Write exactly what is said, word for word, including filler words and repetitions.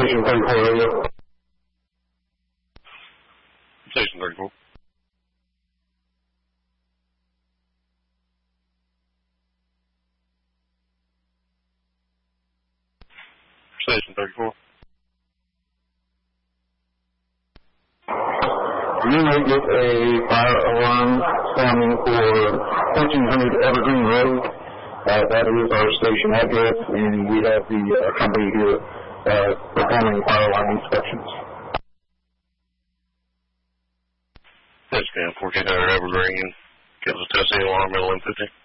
Station thirty-four area. Station thirty-four. Station thirty-four. You may get a fire alarm sounding for fourteen hundred Evergreen Road. Uh, that is our station address, and we have the uh, company here uh, performing fire alarm inspections. Yes, ma'am. fourteen hundred Evergreen. Gives a Tessie alarm at eleven fifty.